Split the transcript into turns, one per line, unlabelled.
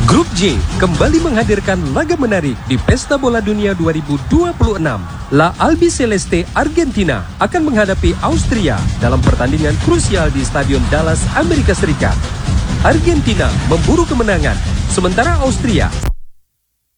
Grup J kembali menghadirkan laga menarik di Pesta Bola Dunia 2026. La Albiceleste Argentina akan menghadapi Austria dalam pertandingan krusial di Stadion Dallas, Amerika Serikat. Argentina memburu kemenangan, sementara Austria